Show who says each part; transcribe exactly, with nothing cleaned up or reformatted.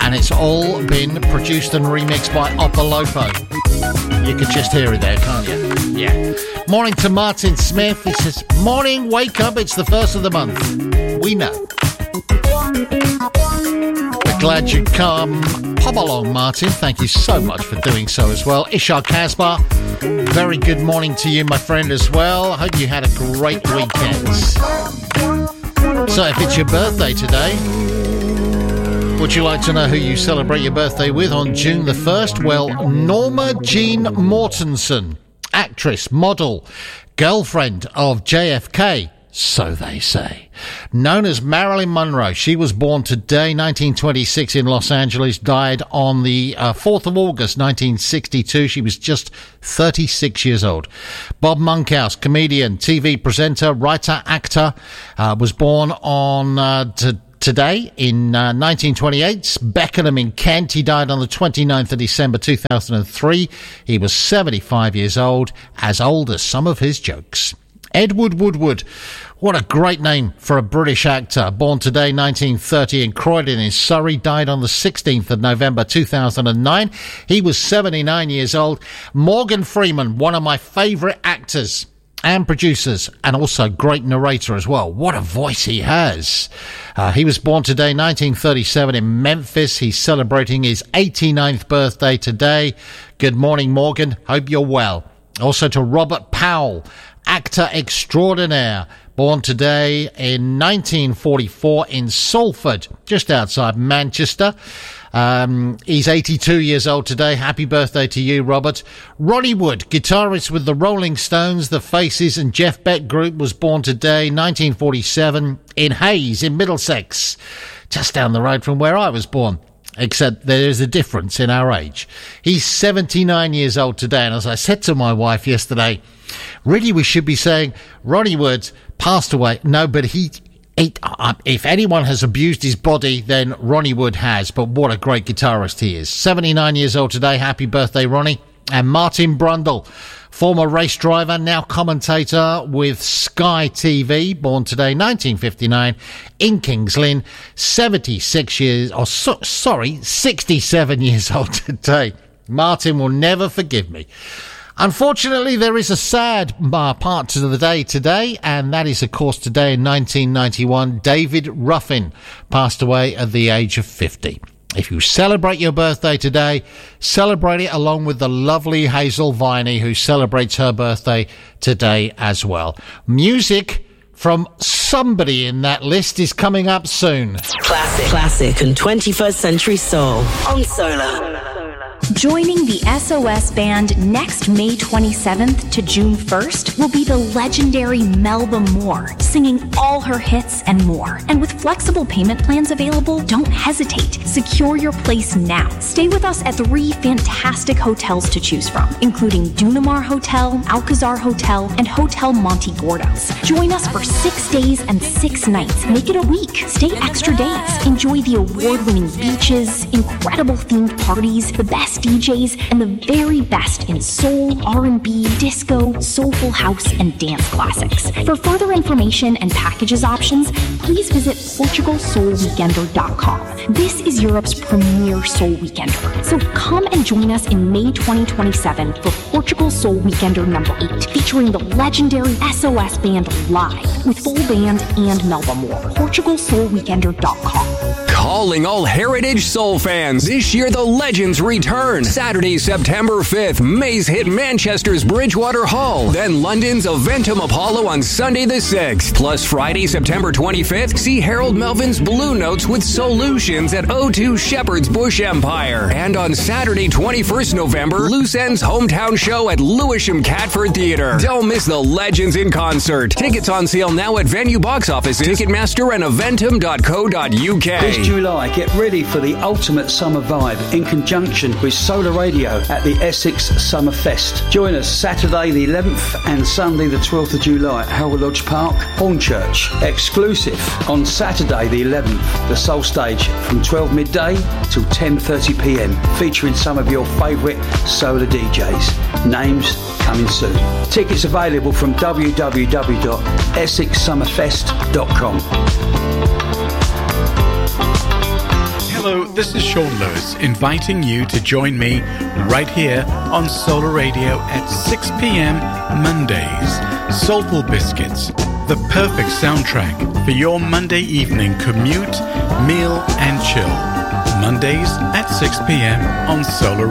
Speaker 1: and it's all been produced and remixed by Opolopo. You could just hear it there, can't you? Yeah. Morning to Martin Smith. He says, morning, wake up, it's the first of the month. We know. We're glad you come. Pop along, Martin. Thank you so much for doing so as well. Ishar Kasbar, very good morning to you, my friend, as well. Hope you had a great weekend. So if it's your birthday today, would you like to know who you celebrate your birthday with on June the first? Well, Norma Jean Mortensen, actress, model, girlfriend of J F K, so they say. Known as Marilyn Monroe, she was born today, nineteen twenty-six, in Los Angeles, died on the uh, fourth of August, nineteen sixty-two. She was just thirty-six years old. Bob Monkhouse, comedian, T V presenter, writer, actor, uh, was born on uh, to Today, in uh, nineteen twenty-eight, Beckenham in Kent. He died on the twenty-ninth of December two thousand three. He was seventy-five years old, as old as some of his jokes. Edward Woodward, what a great name for a British actor. Born today, nineteen thirty, in Croydon in Surrey. Died on the sixteenth of November two thousand nine. He was seventy-nine years old. Morgan Freeman, one of my favourite actors and producers, and also great narrator as well. What a voice he has. Uh, he was born today, nineteen thirty-seven, in Memphis. He's celebrating his eighty-ninth birthday today. Good morning, Morgan. Hope you're well. Also to Robert Powell, actor extraordinaire, born today in nineteen forty-four in Salford, just outside Manchester. Um, he's eighty-two years old today. Happy birthday to you, Robert. Ronnie Wood, guitarist with the Rolling Stones, the Faces and Jeff Beck Group, was born today, nineteen forty-seven, in Hayes in Middlesex, just down the road from where I was born, except there's a difference in our age. He's seventy-nine years old today, and as I said to my wife yesterday, really we should be saying Ronnie Wood passed away. No, but he... He, uh, if anyone has abused his body, then Ronnie Wood has. But what a great guitarist he is. seventy-nine years old today. Happy birthday, Ronnie. And Martin Brundle, former race driver, now commentator with Sky T V, born today, nineteen fifty-nine, in Kings Lynn. seventy-six years, or so, sorry, sixty-seven years old today. Martin will never forgive me. Unfortunately, there is a sad uh, part to the day today, and that is, of course, today in nineteen ninety-one, David Ruffin passed away at the age of fifty. If you celebrate your birthday today, celebrate it along with the lovely Hazel Viney, who celebrates her birthday today as well. Music from somebody in that list is coming up soon.
Speaker 2: Classic, classic and twenty-first century soul on Solar.
Speaker 3: Joining the S O S Band next May twenty-seventh to June first will be the legendary Melba Moore, singing all her hits and more. And with flexible payment plans available, don't hesitate. Secure your place now. Stay with us at three fantastic hotels to choose from, including Dunamar Hotel, Alcazar Hotel, and Hotel Monte Gordos. Join us for six days and six nights. Make it a week. Stay extra days. Enjoy the award-winning beaches, incredible themed parties, the best D Js, and the very best in soul, R and B, disco, soulful house, and dance classics. For further information and packages options, please visit Portugal Soul Weekender dot com. This is Europe's premier soul weekender. So come and join us in May twenty twenty-seven for Portugal Soul Weekender number eight, featuring the legendary S O S Band live with full band and Melba Moore. Portugal Soul Weekender dot com.
Speaker 4: Calling all Heritage Soul fans, this year the Legends return. Saturday, September fifth, May's hit Manchester's Bridgewater Hall. Then London's Eventum Apollo on Sunday the sixth. Plus Friday, September twenty-fifth, see Harold Melvin's Blue Notes with Solutions at O two Shepherd's Bush Empire. And on Saturday, twenty-first November, Loose End's hometown show at Lewisham Catford Theatre. Don't miss the Legends in concert. Tickets on sale now at venue box offices, Ticketmaster, and eventum dot co dot U K.
Speaker 5: This July, get ready for the ultimate summer vibe in conjunction with Solar Radio at the Essex Summer Fest. Join us Saturday the eleventh and Sunday the twelfth of July at Howard Lodge Park, Hornchurch. Exclusive on Saturday the eleventh, the Soul Stage from twelve midday till ten thirty p m, featuring some of your favourite solar D Js. Names coming soon. Tickets available from w w w dot essex summer fest dot com.
Speaker 6: Hello, this is Sean Lewis, inviting you to join me right here on Solar Radio at six p.m. Mondays. Soulful Biscuits, the perfect soundtrack for your Monday evening commute, meal and chill. Mondays at six p.m. on Solar Radio.